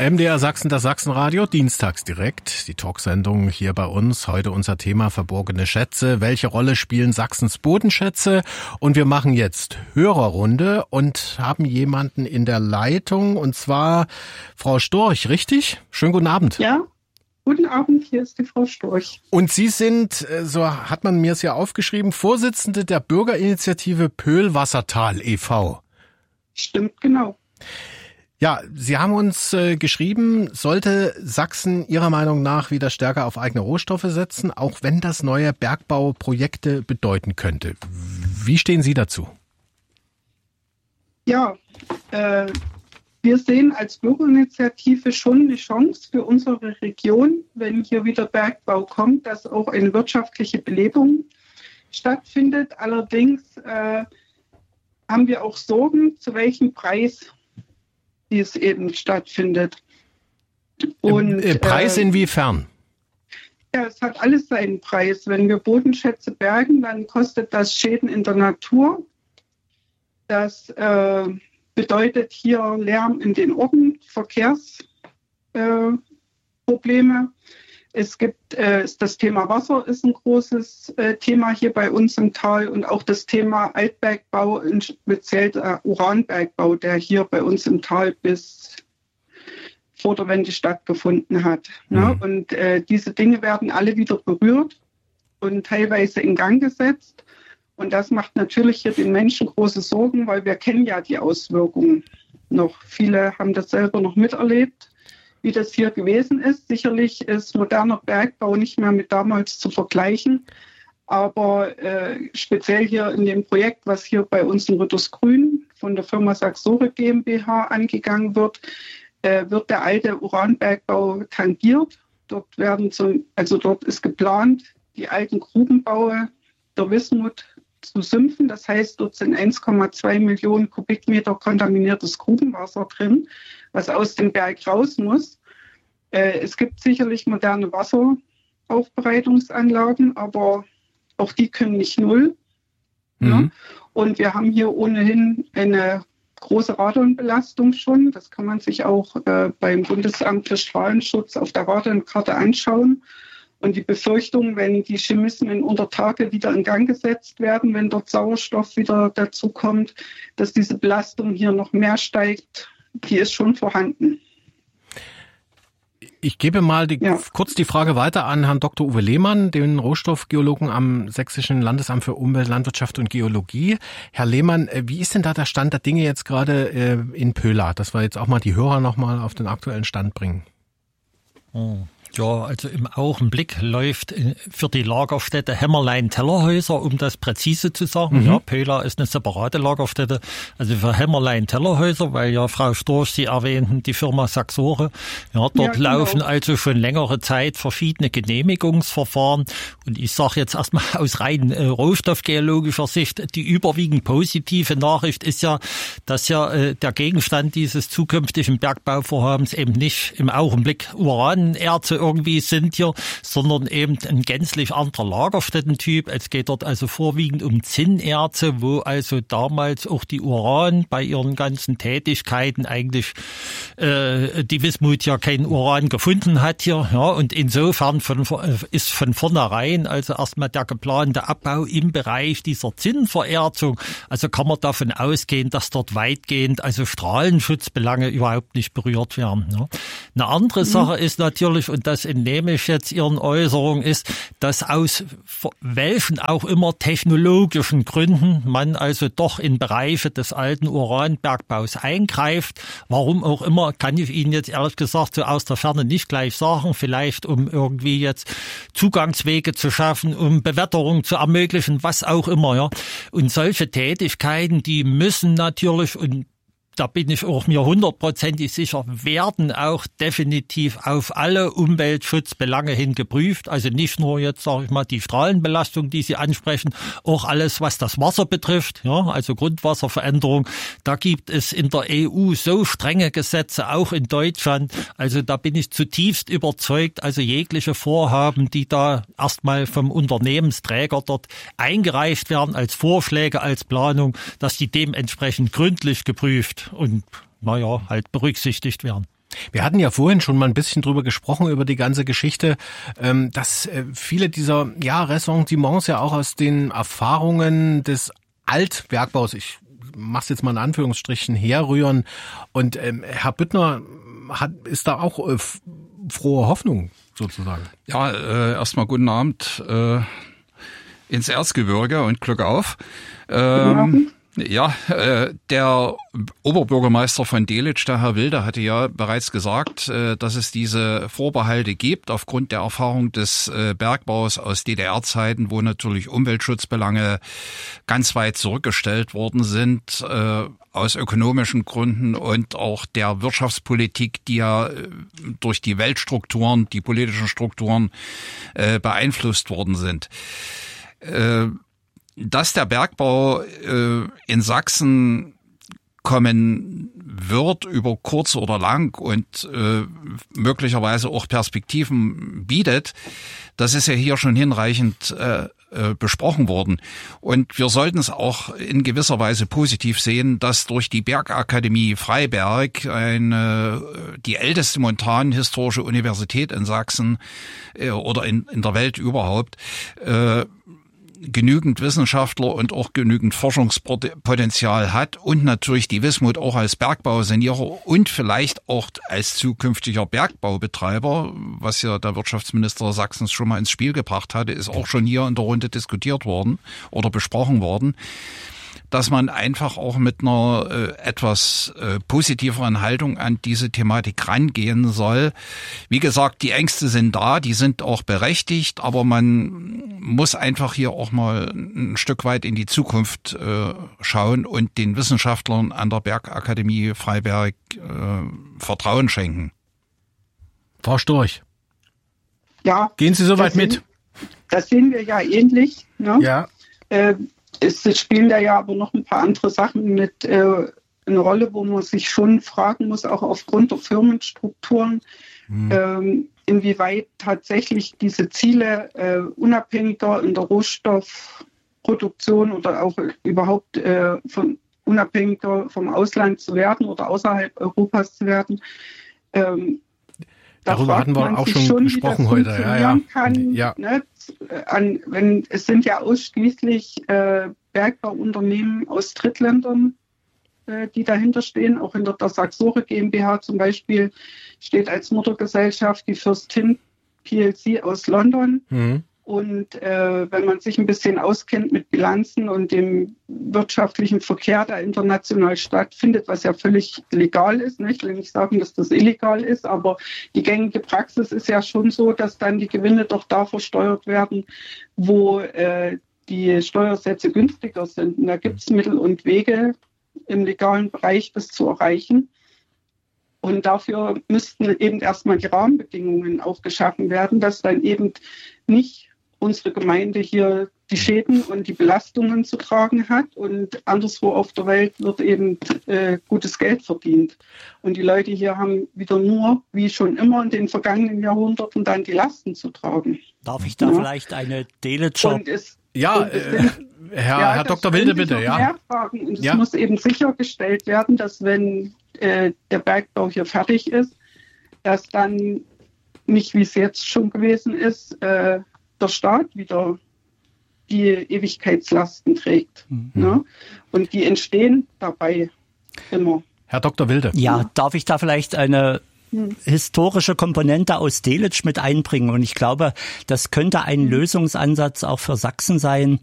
MDR Sachsen, das Sachsenradio, dienstags direkt. Die Talksendung hier bei uns. Heute unser Thema verborgene Schätze. Welche Rolle spielen Sachsens Bodenschätze? Und wir machen jetzt Hörerrunde und haben jemanden in der Leitung, und zwar Frau Storch, richtig? Schönen guten Abend. Ja, guten Abend, hier ist die Frau Storch. Und Sie sind, so hat man mir es ja aufgeschrieben, Vorsitzende der Bürgerinitiative Pöhl-Wassertal e.V. Stimmt, genau. Ja, Sie haben uns geschrieben, sollte Sachsen Ihrer Meinung nach wieder stärker auf eigene Rohstoffe setzen, auch wenn das neue Bergbauprojekte bedeuten könnte. Wie stehen Sie dazu? Ja, wir sehen als Bürgerinitiative schon eine Chance für unsere Region, wenn hier wieder Bergbau kommt, dass auch eine wirtschaftliche Belebung stattfindet. Allerdings haben wir auch Sorgen, zu welchem Preis wie es eben stattfindet. Und Preis inwiefern? Ja, es hat alles seinen Preis. Wenn wir Bodenschätze bergen, dann kostet das Schäden in der Natur. Das bedeutet hier Lärm in den Orten, Verkehrsprobleme. Es gibt das Thema Wasser ist ein großes Thema hier bei uns im Tal und auch das Thema Altbergbau, speziell der Uranbergbau, der hier bei uns im Tal bis vor der Wende stattgefunden hat. Mhm. Ne? Und diese Dinge werden alle wieder berührt und teilweise in Gang gesetzt. Und das macht natürlich hier den Menschen große Sorgen, weil wir kennen ja die Auswirkungen noch. Viele haben das selber noch miterlebt, wie das hier gewesen ist. Sicherlich ist moderner Bergbau nicht mehr mit damals zu vergleichen. Aber speziell hier in dem Projekt, was hier bei uns in Rüttersgrün von der Firma Saxore GmbH angegangen wird, wird der alte Uranbergbau tangiert. Dort ist geplant, die alten Grubenbaue der Wismut zu sümpfen. Das heißt, dort sind 1,2 Millionen Kubikmeter kontaminiertes Grubenwasser drin, was aus dem Berg raus muss. Es gibt sicherlich moderne Wasseraufbereitungsanlagen, aber auch die können nicht null. Mhm. Ja? Und wir haben hier ohnehin eine große Radonbelastung schon. Das kann man sich auch beim Bundesamt für Strahlenschutz auf der Radonkarte anschauen. Und die Befürchtung, wenn die Chemismen unter Tage wieder in Gang gesetzt werden, wenn dort Sauerstoff wieder dazukommt, dass diese Belastung hier noch mehr steigt, die ist schon vorhanden. Ich gebe mal kurz die Frage weiter an Herrn Dr. Uwe Lehmann, den Rohstoffgeologen am Sächsischen Landesamt für Umwelt, Landwirtschaft und Geologie. Herr Lehmann, wie ist denn da der Stand der Dinge jetzt gerade in Pöhla, dass wir jetzt auch mal die Hörer noch mal auf den aktuellen Stand bringen? Ja, also im Augenblick läuft für die Lagerstätte Hämmerlein-Tellerhäuser, um das präzise zu sagen. Mhm. Ja, Pöhla ist eine separate Lagerstätte. Also für Hämmerlein-Tellerhäuser, weil ja Frau Storch, Sie erwähnten, die Firma Saxore. Ja, dort laufen also schon längere Zeit verschiedene Genehmigungsverfahren. Und ich sage jetzt erstmal aus rein rohstoffgeologischer Sicht, die überwiegend positive Nachricht ist ja, dass ja der Gegenstand dieses zukünftigen Bergbauvorhabens eben nicht im Augenblick Uranerze irgendwie sind hier, sondern eben ein gänzlich anderer Lagerstättentyp. Es geht dort also vorwiegend um Zinnerze, wo also damals auch die Uran bei ihren ganzen Tätigkeiten eigentlich die Wismut ja kein Uran gefunden hat hier. Ja, und insofern ist von vornherein also erstmal der geplante Abbau im Bereich dieser Zinnvererzung. Also kann man davon ausgehen, dass dort weitgehend also Strahlenschutzbelange überhaupt nicht berührt werden. Ja. Eine andere Sache ist natürlich, und das entnehme ich jetzt Ihren Äußerungen, ist, dass aus welchen auch immer technologischen Gründen man also doch in Bereiche des alten Uranbergbaus eingreift. Warum auch immer, kann ich Ihnen jetzt ehrlich gesagt so aus der Ferne nicht gleich sagen. Vielleicht um irgendwie jetzt Zugangswege zu schaffen, um Bewetterung zu ermöglichen, was auch immer. Ja. Und solche Tätigkeiten, die müssen natürlich, und da bin ich auch mir 100% sicher, werden auch definitiv auf alle Umweltschutzbelange hin geprüft. Also nicht nur jetzt, sage ich mal, die Strahlenbelastung, die Sie ansprechen, auch alles, was das Wasser betrifft, ja, also Grundwasserveränderung. Da gibt es in der EU so strenge Gesetze, auch in Deutschland. Also da bin ich zutiefst überzeugt, also jegliche Vorhaben, die da erstmal vom Unternehmensträger dort eingereicht werden, als Vorschläge, als Planung, dass die dementsprechend gründlich geprüft und halt berücksichtigt werden. Wir hatten ja vorhin schon mal ein bisschen drüber gesprochen, über die ganze Geschichte, dass viele dieser Ressentiments ja auch aus den Erfahrungen des Altbergbaus, ich mach's jetzt mal in Anführungsstrichen, herrühren. Und Herr Büttner ist da auch frohe Hoffnung sozusagen. Ja, erstmal guten Abend ins Erzgebirge und Glück auf. Der Oberbürgermeister von Delitzsch, der Herr Wilde, hatte ja bereits gesagt, dass es diese Vorbehalte gibt aufgrund der Erfahrung des Bergbaus aus DDR-Zeiten, wo natürlich Umweltschutzbelange ganz weit zurückgestellt worden sind, aus ökonomischen Gründen und auch der Wirtschaftspolitik, die ja durch die Weltstrukturen, die politischen Strukturen beeinflusst worden sind. Dass der Bergbau in Sachsen kommen wird über kurz oder lang und möglicherweise auch Perspektiven bietet, das ist ja hier schon hinreichend besprochen worden. Und wir sollten es auch in gewisser Weise positiv sehen, dass durch die Bergakademie Freiberg die älteste montanhistorische Universität in Sachsen oder in der Welt überhaupt genügend Wissenschaftler und auch genügend Forschungspotenzial hat und natürlich die Wismut auch als Bergbausanierer und vielleicht auch als zukünftiger Bergbaubetreiber, was ja der Wirtschaftsminister Sachsens schon mal ins Spiel gebracht hatte, ist auch schon hier in der Runde diskutiert worden oder besprochen worden, dass man einfach auch mit einer etwas positiveren Haltung an diese Thematik rangehen soll. Wie gesagt, die Ängste sind da, die sind auch berechtigt, aber man muss einfach hier auch mal ein Stück weit in die Zukunft schauen und den Wissenschaftlern an der Bergakademie Freiberg Vertrauen schenken. Frau Storch, gehen Sie soweit mit? Das sehen wir ja ähnlich. Ne? Ja. Es spielen da ja aber noch ein paar andere Sachen mit eine Rolle, wo man sich schon fragen muss, auch aufgrund der Firmenstrukturen, inwieweit tatsächlich diese Ziele unabhängiger in der Rohstoffproduktion oder auch überhaupt unabhängiger vom Ausland zu werden oder außerhalb Europas zu werden. Darüber hatten wir auch schon gesprochen heute. Es sind ja ausschließlich Bergbauunternehmen aus Drittländern, die dahinter stehen. Auch hinter der Saxore GmbH zum Beispiel steht als Muttergesellschaft die Fürstin plc aus London. Mhm. Und wenn man sich ein bisschen auskennt mit Bilanzen und dem wirtschaftlichen Verkehr, der international stattfindet, was ja völlig legal ist, nicht? Ich will nicht sagen, dass das illegal ist, aber die gängige Praxis ist ja schon so, dass dann die Gewinne doch da versteuert werden, wo die Steuersätze günstiger sind. Und da gibt es Mittel und Wege im legalen Bereich, das zu erreichen. Und dafür müssten eben erstmal die Rahmenbedingungen auch geschaffen werden, dass dann eben nicht unsere Gemeinde hier die Schäden und die Belastungen zu tragen hat und anderswo auf der Welt wird eben gutes Geld verdient. Und die Leute hier haben wieder nur, wie schon immer in den vergangenen Jahrhunderten, dann die Lasten zu tragen. Darf ich da vielleicht eine Delitscher... Herr Dr. Wilde, bitte. Und es muss eben sichergestellt werden, dass wenn der Bergbau hier fertig ist, dass dann nicht, wie es jetzt schon gewesen ist, der Staat wieder die Ewigkeitslasten trägt. Mhm. Ne? Und die entstehen dabei immer. Herr Dr. Wilde. Ja, darf ich da vielleicht eine historische Komponente aus Delitzsch mit einbringen? Und ich glaube, das könnte ein Lösungsansatz auch für Sachsen sein.